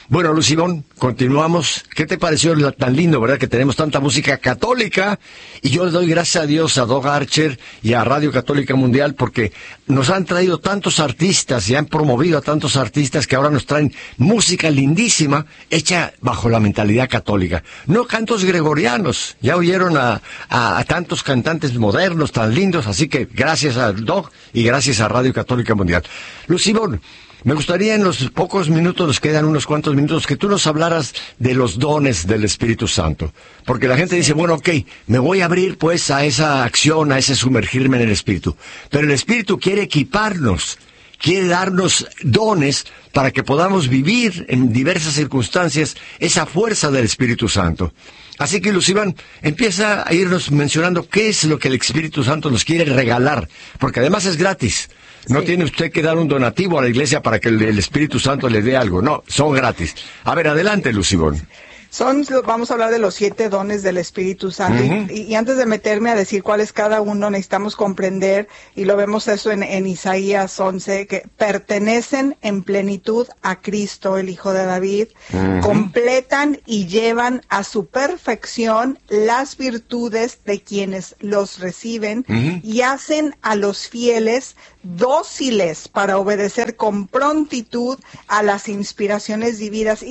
Bueno, Lucibón, continuamos. ¿Qué te pareció tan lindo, verdad, que tenemos tanta música católica? Y yo le doy gracias a Dios, a Doug Archer y a Radio Católica Mundial, porque nos han traído tantos artistas y han promovido a tantos artistas que ahora nos traen música lindísima, hecha bajo la mentalidad católica. No cantos gregorianos. Ya oyeron a tantos cantantes modernos tan lindos, así que gracias a Doug y gracias a Radio Católica Mundial. Lucibón, me gustaría en los pocos minutos, nos quedan unos cuantos minutos, que tú nos hablaras de los dones del Espíritu Santo. Porque la gente dice, bueno, ok, me voy a abrir pues a esa acción, a ese sumergirme en el Espíritu. Pero el Espíritu quiere equiparnos, quiere darnos dones para que podamos vivir en diversas circunstancias esa fuerza del Espíritu Santo. Así que, Lucibán, empieza a irnos mencionando qué es lo que el Espíritu Santo nos quiere regalar, porque además es gratis. No tiene usted que dar un donativo a la iglesia para que el Espíritu Santo le dé algo. No, son gratis. A ver, adelante, Lucibón. Vamos a hablar de los 7 dones del Espíritu Santo. Y antes de meterme a decir cuál es cada uno, necesitamos comprender, y lo vemos eso en Isaías 11, que pertenecen en plenitud a Cristo, el Hijo de David, completan y llevan a su perfección las virtudes de quienes los reciben y hacen a los fieles dóciles para obedecer con prontitud a las inspiraciones divinas.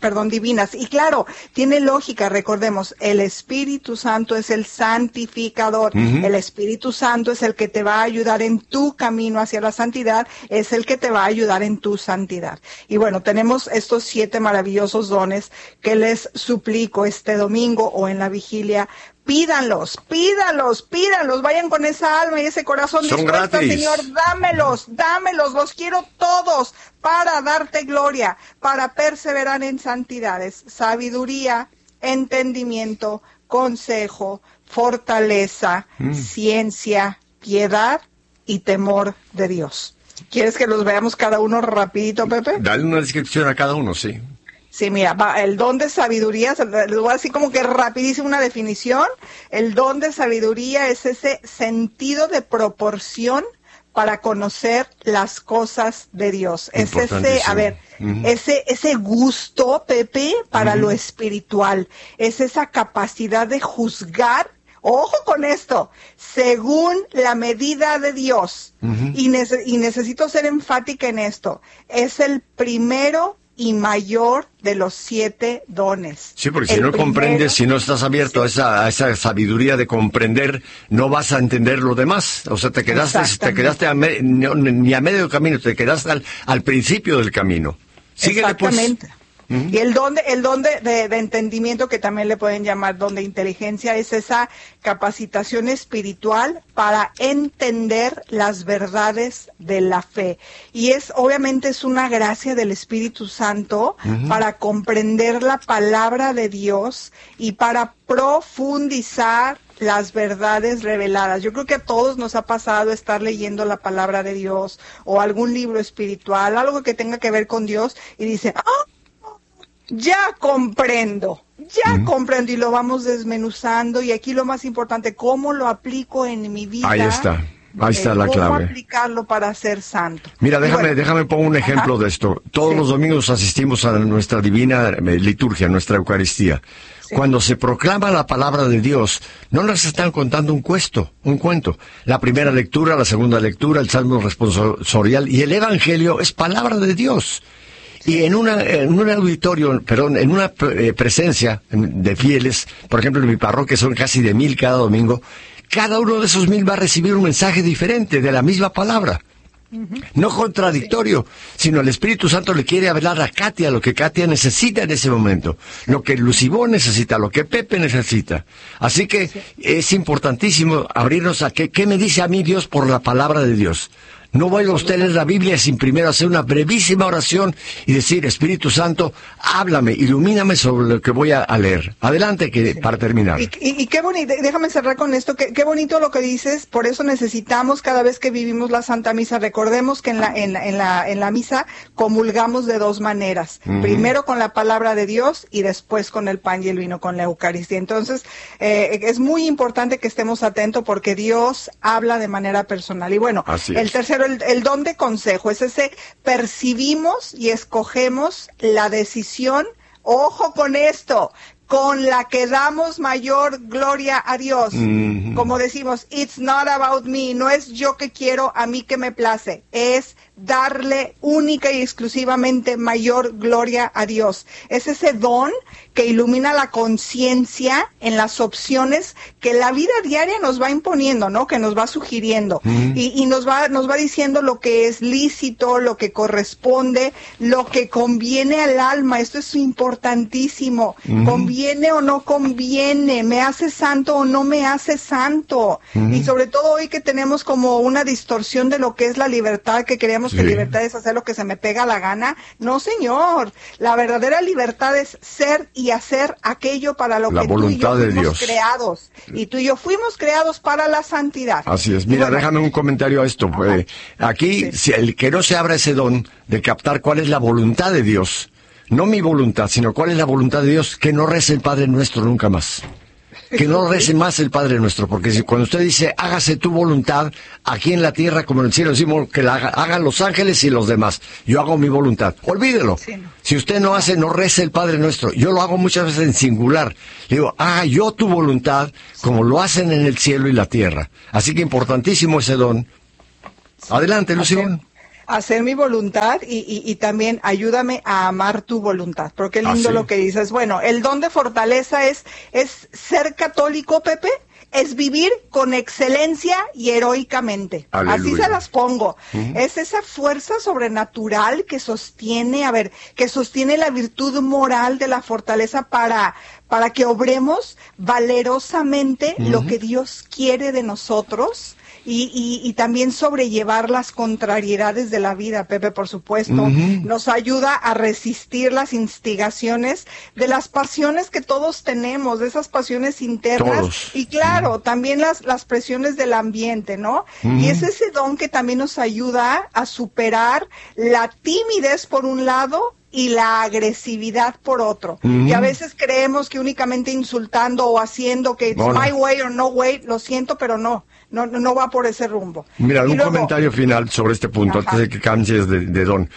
Y claro, tiene lógica, recordemos, el Espíritu Santo es el santificador, el Espíritu Santo es el que te va a ayudar en tu camino hacia la santidad, es el que te va a ayudar en tu santidad. Y bueno, tenemos estos 7 maravillosos dones que les suplico este domingo o en la vigilia. Pídanlos, vayan con esa alma y ese corazón dispuesto, Señor, dámelos, los quiero todos para darte gloria, para perseverar en santidades, sabiduría, entendimiento, consejo, fortaleza, ciencia, piedad y temor de Dios. ¿Quieres que los veamos cada uno rapidito, Pepe? Dale una descripción a cada uno, sí. Sí, mira, el don de sabiduría, les voy a decir como que rapidísimo una definición. El don de sabiduría es ese sentido de proporción para conocer las cosas de Dios. Es ese gusto, Pepe, para lo espiritual. Es esa capacidad de juzgar, ojo con esto, según la medida de Dios. Y necesito ser enfática en esto. Es el primero y mayor de los 7 dones. Sí, porque si no comprendes, si no estás abierto a esa sabiduría de comprender, no vas a entender lo demás. O sea, te quedaste ni a medio camino, te quedaste al principio del camino. Síguele, exactamente. Pues. Y el don de entendimiento, que también le pueden llamar don de inteligencia, es esa capacitación espiritual para entender las verdades de la fe. Y obviamente es una gracia del Espíritu Santo para comprender la palabra de Dios y para profundizar las verdades reveladas. Yo creo que a todos nos ha pasado estar leyendo la palabra de Dios o algún libro espiritual, algo que tenga que ver con Dios, y dice, ya comprendo, y lo vamos desmenuzando, y aquí lo más importante, ¿cómo lo aplico en mi vida? Ahí está la clave. ¿Cómo aplicarlo para ser santo? Mira, déjame poner un ejemplo de esto. Todos los domingos asistimos a nuestra divina liturgia, nuestra Eucaristía. Sí. Cuando se proclama la palabra de Dios, no nos están contando un cuento. La primera lectura, la segunda lectura, el salmo responsorial y el evangelio es palabra de Dios. Y en un auditorio, en una presencia de fieles, por ejemplo en mi parroquia son casi de 1,000 cada domingo, cada uno de esos 1,000 va a recibir un mensaje diferente de la misma palabra. No contradictorio, sino el Espíritu Santo le quiere hablar a Katia lo que Katia necesita en ese momento, lo que Lucibón necesita, lo que Pepe necesita. Así que es importantísimo abrirnos a qué me dice a mí Dios por la palabra de Dios. No vaya usted a leer la Biblia sin primero hacer una brevísima oración y decir, Espíritu Santo, háblame, ilumíname sobre lo que voy a leer. Adelante, para terminar. Y qué bonito, déjame cerrar con esto, qué bonito lo que dices. Por eso necesitamos, cada vez que vivimos la Santa Misa, recordemos que en la misa comulgamos de 2 maneras. Primero con la palabra de Dios y después con el pan y el vino, con la Eucaristía. Entonces, es muy importante que estemos atentos porque Dios habla de manera personal. Y bueno, el tercero, el don de consejo es ese, percibimos y escogemos la decisión, ojo con esto, con la que damos mayor gloria a Dios. Como decimos, it's not about me, no es yo que quiero, a mí que me place, es darle única y exclusivamente mayor gloria a Dios. Es ese don que ilumina la conciencia en las opciones que la vida diaria nos va imponiendo, ¿no? Que nos va sugiriendo y nos va diciendo lo que es lícito, lo que corresponde, lo que conviene al alma. Esto es importantísimo. ¿Conviene o no conviene? ¿Me hace santo o no me hace santo? Y sobre todo hoy que tenemos como una distorsión de lo que es la libertad, que creemos que libertad es hacer lo que se me pega la gana. No, señor. La verdadera libertad es ser y hacer aquello para lo que tú y yo fuimos creados. Y tú y yo fuimos creados para la santidad. Así es. Mira, bueno, déjame un comentario a esto. Aquí, si el que no se abra ese don de captar cuál es la voluntad de Dios, no mi voluntad, sino cuál es la voluntad de Dios, que no rece el Padre Nuestro nunca más. Que no rece más el Padre Nuestro, porque si cuando usted dice, hágase tu voluntad, aquí en la tierra como en el cielo, decimos que la hagan los ángeles y los demás. Yo hago mi voluntad. Olvídelo. Sí, no. Si usted no hace, no rece el Padre Nuestro. Yo lo hago muchas veces en singular. Le digo, haga yo tu voluntad, como lo hacen en el cielo y la tierra. Así que importantísimo ese don. Adelante, Lucio. Hacer mi voluntad y también ayúdame a amar tu voluntad. Porque lindo lo que dices. Bueno, el don de fortaleza es ser católico, Pepe, es vivir con excelencia y heroicamente. Aleluya. Así se las pongo. Es esa fuerza sobrenatural que sostiene, que sostiene la virtud moral de la fortaleza para que obremos valerosamente lo que Dios quiere de nosotros. Y también sobrellevar las contrariedades de la vida, Pepe, por supuesto. Nos ayuda a resistir las instigaciones de las pasiones que todos tenemos, de esas pasiones internas. Todos. Y claro, también las presiones del ambiente, ¿no? Y es ese don que también nos ayuda a superar la timidez por un lado y la agresividad por otro. Y a veces creemos que únicamente insultando o haciendo que it's my way or no way, lo siento, pero no va por ese rumbo. Mira, un comentario final sobre este punto, antes de que cambies de don.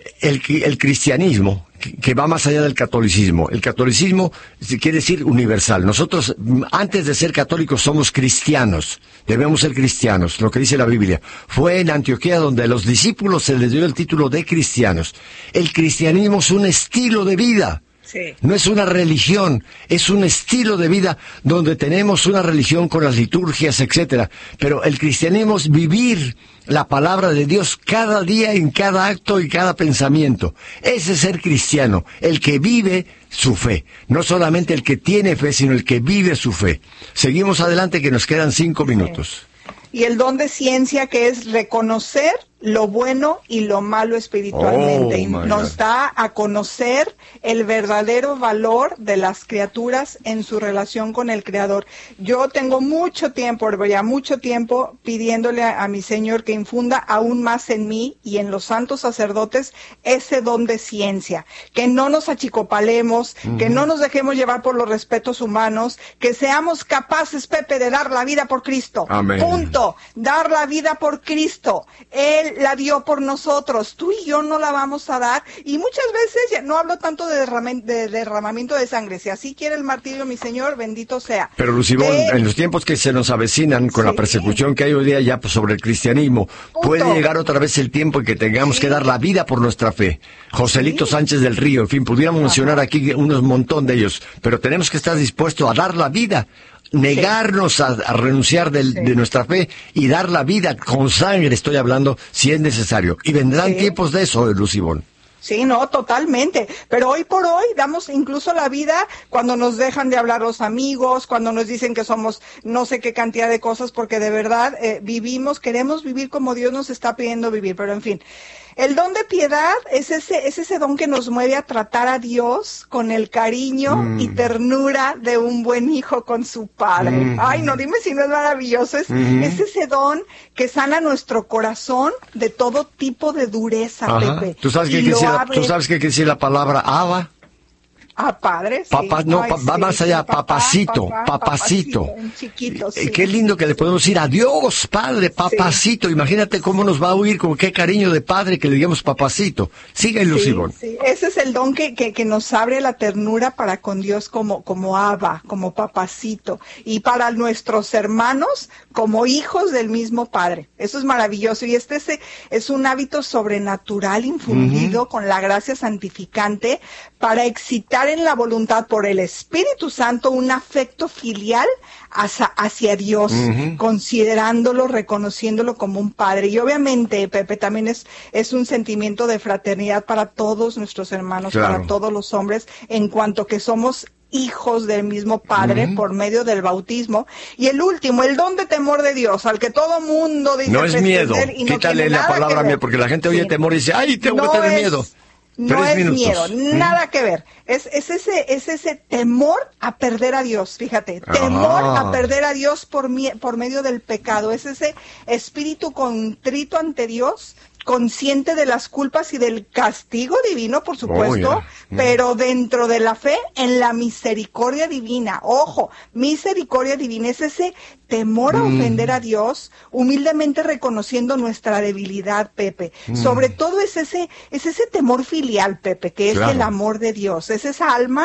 El cristianismo, que va más allá del catolicismo. El catolicismo quiere decir universal. Nosotros, antes de ser católicos, somos cristianos. Debemos ser cristianos, lo que dice la Biblia. Fue en Antioquía donde a los discípulos se les dio el título de cristianos. El cristianismo es un estilo de vida. Sí. No es una religión, es un estilo de vida donde tenemos una religión con las liturgias, etcétera. Pero el cristianismo es vivir la palabra de Dios cada día, en cada acto y cada pensamiento. Ese es ser cristiano, el que vive su fe. No solamente el que tiene fe, sino el que vive su fe. Seguimos adelante, que nos quedan 5 minutos. Y el don de ciencia, que es reconocer lo bueno y lo malo espiritualmente, y nos da a conocer el verdadero valor de las criaturas en su relación con el Creador. Yo tengo mucho tiempo pidiéndole a mi Señor que infunda aún más en mí y en los santos sacerdotes ese don de ciencia, que no nos achicopalemos, que no nos dejemos llevar por los respetos humanos, que seamos capaces, Pepe, de dar la vida por Cristo. Amén. Punto. Dar la vida por Cristo. Él la dio por nosotros, tú y yo no la vamos a dar, y muchas veces, no hablo tanto de derramamiento de sangre, si así quiere el martirio, mi Señor, bendito sea. Pero Lucibón, en los tiempos que se nos avecinan, con la persecución que hay hoy día ya sobre el cristianismo, puede llegar otra vez el tiempo en que tengamos que dar la vida por nuestra fe. Joselito Sánchez del Río, en fin, pudiéramos mencionar aquí unos montón de ellos, pero tenemos que estar dispuestos a dar la vida, negarnos a renunciar de nuestra fe y dar la vida con sangre, estoy hablando, si es necesario. Y vendrán tiempos de eso, Lucibón. Sí, no, totalmente. Pero hoy por hoy damos incluso la vida cuando nos dejan de hablar los amigos, cuando nos dicen que somos no sé qué cantidad de cosas, porque de verdad queremos vivir como Dios nos está pidiendo vivir. Pero en fin, el don de piedad es ese don que nos mueve a tratar a Dios con el cariño y ternura de un buen hijo con su padre. Ay, no, dime si no es maravilloso. Es ese don que sana nuestro corazón de todo tipo de dureza, Pepe. ¿Tú sabes qué quiere decir la palabra Abba? Ah, padre, sí. Papá, no, Ay, va sí, más allá, sí, papá, papacito, papá, papacito. un chiquito, sí. Qué lindo que le podemos decir adiós, padre, papacito. Sí. Imagínate cómo nos va a oír, con qué cariño de padre que le digamos papacito. Sigue, Lucibón. Sí. Ese es el don que nos abre la ternura para con Dios como Abba, como papacito. Y para nuestros hermanos, como hijos del mismo Padre. Eso es maravilloso. Y este es un hábito sobrenatural infundido con la gracia santificante para excitar en la voluntad por el Espíritu Santo un afecto filial hacia Dios, considerándolo, reconociéndolo como un padre. Y obviamente, Pepe, también es un sentimiento de fraternidad para todos nuestros hermanos, claro, para todos los hombres, en cuanto que somos hijos del mismo Padre por medio del bautismo. Y el último, el don de temor de Dios, al que todo mundo dice no es miedo, y no quítale tiene la nada palabra que ver. miedo, porque la gente oye temor y dice, ay, tengo que tener miedo. No es miedo, nada que ver. Es ese temor a perder a Dios, fíjate, temor a perder a Dios por medio del pecado. Es ese espíritu contrito ante Dios, consciente de las culpas y del castigo divino, por supuesto, pero dentro de la fe en la misericordia divina. Ojo, misericordia divina es ese temor a ofender a Dios, humildemente reconociendo nuestra debilidad, Pepe. Sobre todo es ese temor filial, Pepe, que es el amor de Dios. Es esa alma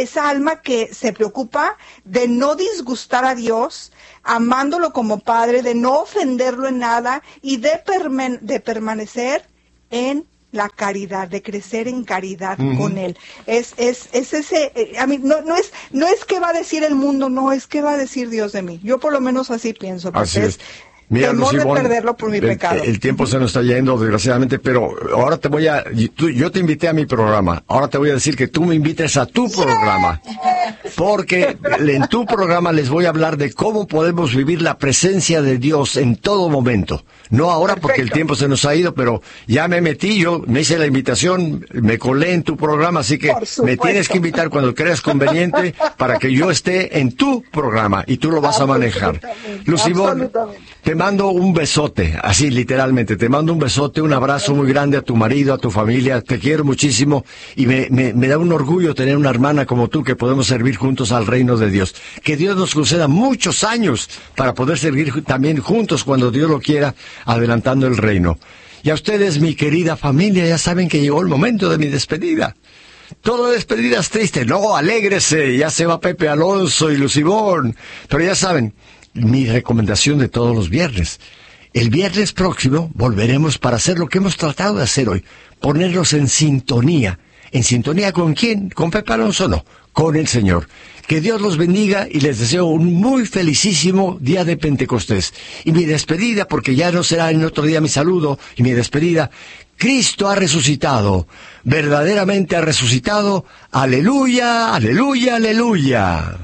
que se preocupa de no disgustar a Dios, amándolo como Padre, de no ofenderlo en nada y de permanecer en la caridad, de crecer en caridad con Él. Es ese, a mí no es que va a decir el mundo, no, es que va a decir Dios de mí. Yo por lo menos así pienso. Así es. Mira, temor Lucibón, de perderlo por mi pecado. El tiempo se nos está yendo, desgraciadamente, pero ahora yo te invité a mi programa, ahora te voy a decir que tú me invites a tu programa, porque en tu programa les voy a hablar de cómo podemos vivir la presencia de Dios en todo momento. No ahora porque el tiempo se nos ha ido, pero ya me metí, me hice la invitación, me colé en tu programa, así que me tienes que invitar cuando creas conveniente para que yo esté en tu programa y tú lo vas a manejar. Lucibón, te mando un besote, así literalmente, te mando un besote, un abrazo muy grande a tu marido, a tu familia, te quiero muchísimo y me da un orgullo tener una hermana como tú que podemos servir juntos al reino de Dios. Que Dios nos conceda muchos años para poder servir también juntos cuando Dios lo quiera, adelantando el reino. Y a ustedes, mi querida familia, ya saben que llegó el momento de mi despedida. Toda despedida es triste, no, alégrese, ya se va Pepe Alonso y Lucibón, pero ya saben, mi recomendación de todos los viernes. El viernes próximo volveremos para hacer lo que hemos tratado de hacer hoy, ponerlos en sintonía. ¿En sintonía con quién? ¿Con Pepe Alonso? No, con el Señor. Que Dios los bendiga y les deseo un muy felicísimo día de Pentecostés. Y mi despedida, porque ya no será en otro día mi saludo, y mi despedida, Cristo ha resucitado, verdaderamente ha resucitado. Aleluya, aleluya, aleluya.